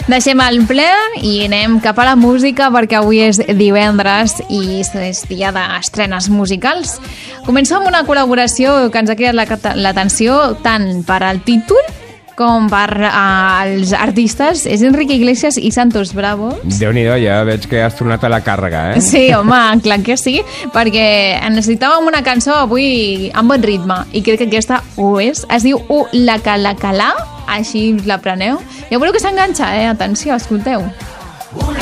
Deixem el ple i anem cap a la música perquè avui és divendres i és dia d'estrenes musicals. Començo amb una col·laboració que ens ha cridat l'atenció tant per al títol com per als artistes. És Enrique Iglesias i Santos Bravo. Déu-n'hi-do, ja veig que has tornat a la càrrega, eh? Sí, home, clar que sí, perquè necessitàvem una cançó avui amb bon ritme i crec que aquesta ho és. Es diu La Calacalà, així la preneu. Ja veureu que s'enganxa, Atenció, escolteu.